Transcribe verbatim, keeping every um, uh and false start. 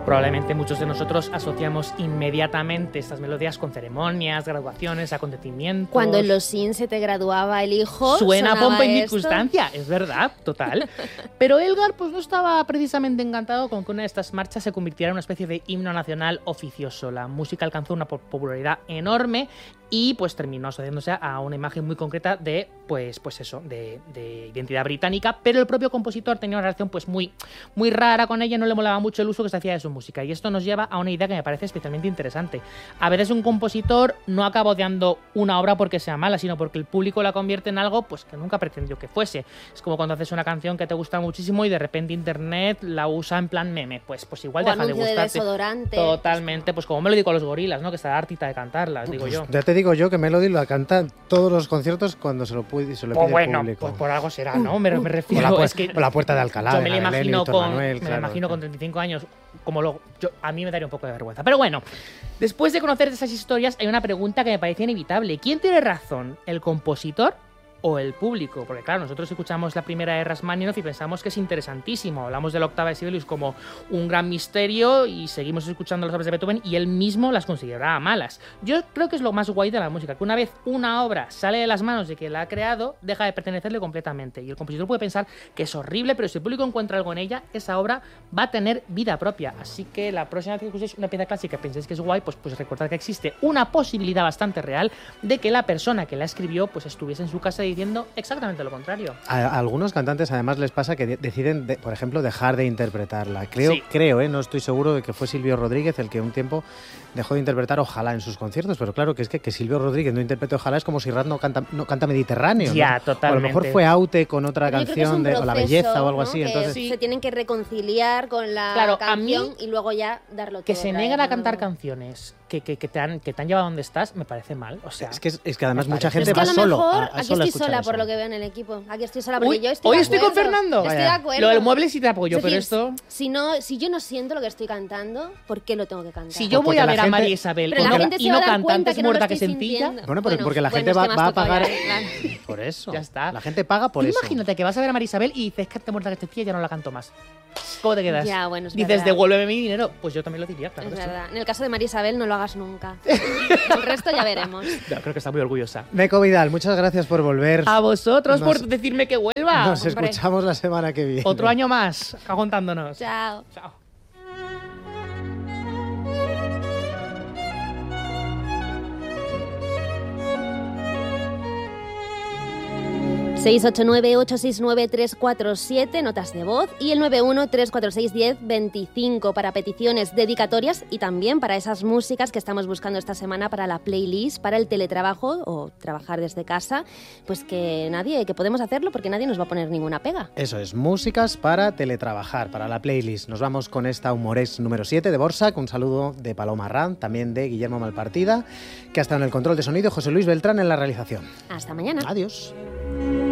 Probablemente muchos de nosotros asociamos inmediatamente estas melodías con ceremonias, graduaciones, acontecimientos. Cuando en los Sims se te graduaba el hijo, suena pompa y esto. circunstancia, es verdad, total. Pero Elgar pues no estaba precisamente encantado con que una de estas marchas se convirtiera en una especie de himno nacional oficioso. La música alcanzó una popularidad enorme y pues terminó asociándose a una imagen muy concreta de, pues, pues eso, de, de identidad británica, pero el propio compositor tenía una relación pues muy, muy rara con ella, no le molaba mucho el uso que se hacía de su música, y esto nos lleva a una idea que me parece especialmente interesante. A veces un compositor no acaba odiando una obra porque sea mala, sino porque el público la convierte en algo pues que nunca pretendió que fuese. Es como cuando haces una canción que te gusta muchísimo y de repente internet la usa en plan meme, pues, pues igual o deja de gustarte. De desodorante. Totalmente, pues como me lo digo a los gorilas, ¿no? Que está hartita de cantarlas, digo pues yo. Ya te digo yo que Melody la canta en todos los conciertos cuando se lo puede, se lo Pues pide bueno, el público. pues por algo será, ¿no? Me, me refiero O la, pu- es que o la Puerta de Alcalá. yo de me la Gabriel y imagino Víctor con Manuel, me claro, la imagino claro. con treinta y cinco años como lo yo, a mí me daría un poco de vergüenza. Pero bueno, después de conocer esas historias hay una pregunta que me parece inevitable. ¿Quién tiene razón? ¿El compositor o el público? Porque claro, nosotros escuchamos la primera de Rachmaninoff y pensamos que es interesantísimo. Hablamos de la octava de Sibelius como un gran misterio y seguimos escuchando las obras de Beethoven y él mismo las consideraba malas. Yo creo que es lo más guay de la música, que una vez una obra sale de las manos de quien la ha creado, deja de pertenecerle completamente. Y el compositor puede pensar que es horrible, pero si el público encuentra algo en ella, esa obra va a tener vida propia. Así que la próxima vez que escuchéis una pieza clásica y penséis que es guay, pues, pues recordad que existe una posibilidad bastante real de que la persona que la escribió pues estuviese en su casa diciendo exactamente lo contrario. A, a algunos cantantes además les pasa que de- deciden, de- por ejemplo, dejar de interpretarla. Creo, Sí. creo, ¿eh? No estoy seguro de que fue Silvio Rodríguez el que un tiempo dejó de interpretar Ojalá en sus conciertos, pero claro que es que, que Silvio Rodríguez no interprete Ojalá es como si Rat no canta, no canta Mediterráneo. Ya, ¿no? totalmente. O a lo mejor fue Aute con otra Pero yo creo que es canción un de o La proceso, Belleza o algo ¿no? así. Que Entonces, Sí. se tienen que reconciliar con la Claro, a mí- canción y luego ya darlo todo. Que se otra vez negan a de cantar nuevo. canciones que, que, que, te han, que te han llevado a donde estás, me parece mal. O sea, es que, es, es que además me mucha parece gente Es que va a lo solo. mejor a- a aquí solo a estoy escuchar sola eso. por lo que veo en el equipo. Aquí estoy sola porque Uy, yo estoy hoy de estoy con acuerdo. Fernando. Estoy de Vaya. acuerdo. Lo del mueble sí te apoyo, Es pero decir, esto... Si, no, si yo no siento lo que estoy cantando, ¿por qué lo tengo que cantar? Si yo Porque voy a la ver a gente- María Isabel Pero y la no- gente y se no va a dar canta cuenta antes que no lo muerta que estoy sencilla... sintiendo. Bueno, pero porque la bueno, gente es va, que me has va a tocado pagar. ya, claro. Por eso. Ya está. La gente paga por Tú eso. imagínate que vas a ver a María Isabel y dices que te muerta que sencilla, ya no la canto más. ¿Cómo te quedas? Ya, bueno, es Dices, verdad. devuélveme mi dinero. Pues yo también lo diría, claro. Es que sí. verdad. En el caso de María Isabel no lo hagas nunca. El resto ya veremos. No, creo que está muy orgullosa. Meco Vidal, muchas gracias por volver. A vosotros Nos- por decirme que vuelva. Nos Hombre, escuchamos la semana que viene. otro año más, aguantándonos. Chao. Chao. seis ocho nueve, ocho seis nueve, tres cuatro siete, notas de voz, y el nueve uno, tres cuatro seis, diez, veinticinco para peticiones, dedicatorias y también para esas músicas que estamos buscando esta semana para la playlist, para el teletrabajo o trabajar desde casa, pues que nadie, que podemos hacerlo porque nadie nos va a poner ninguna pega. Eso es, músicas para teletrabajar, para la playlist. Nos vamos con esta Humores número siete de Borsa, con un saludo de Paloma Arranz, también de Guillermo Malpartida, que ha estado en el control de sonido, José Luis Beltrán en la realización. Hasta mañana. Adiós.